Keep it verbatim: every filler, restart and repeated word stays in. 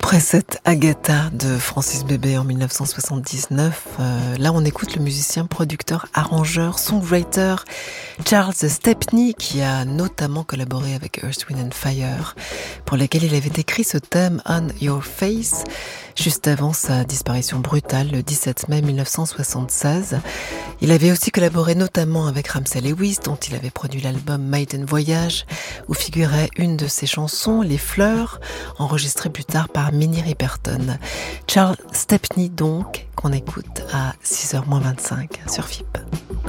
Après cette Agatha de Francis Bébé en mille neuf cent soixante-dix-neuf, euh, là on écoute le musicien, producteur, arrangeur, songwriter Charles Stepney, qui a notamment collaboré avec Earth, Wind and Fire, pour lesquels il avait écrit ce thème On Your Face, juste avant sa disparition brutale le dix-sept mai mille neuf cent soixante-seize. Il avait aussi collaboré notamment avec Ramsey Lewis, dont il avait produit l'album Maiden Voyage, où figurait une de ses chansons, Les Fleurs, enregistrée plus tard par Minnie Riperton. Charles Stepney donc, qu'on écoute à six heures moins vingt-cinq sur F I P.